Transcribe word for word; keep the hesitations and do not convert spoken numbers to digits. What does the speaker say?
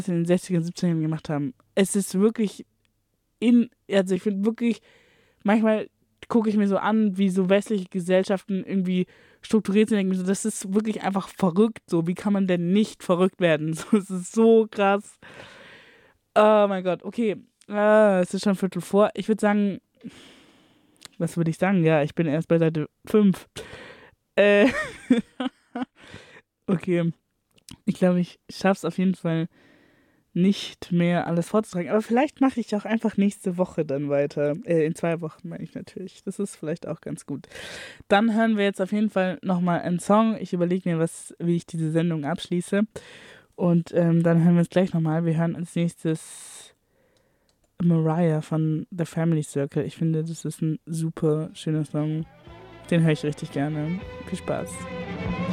was sie in den sechzigern, siebzigern gemacht haben. Es ist wirklich in, also ich finde wirklich, manchmal gucke ich mir so an, wie so westliche Gesellschaften irgendwie strukturiert sind. Denke mir so, das ist wirklich einfach verrückt. So, wie kann man denn nicht verrückt werden? So, es ist so krass. Oh mein Gott, okay. Äh, es ist schon Viertel vor. Ich würde sagen, was würde ich sagen? Ja, ich bin erst bei Seite fünf. Äh, okay. Ich glaube, ich schaff's auf jeden Fall nicht mehr alles vorzutragen. Aber vielleicht mache ich auch einfach nächste Woche dann weiter. Äh, in zwei Wochen meine ich natürlich. Das ist vielleicht auch ganz gut. Dann hören wir jetzt auf jeden Fall nochmal einen Song. Ich überlege mir, was, wie ich diese Sendung abschließe. Und ähm, dann hören wir es gleich nochmal. Wir hören als nächstes Mariah von The Family Circle. Ich finde, das ist ein super schöner Song. Den höre ich richtig gerne. Viel Spaß.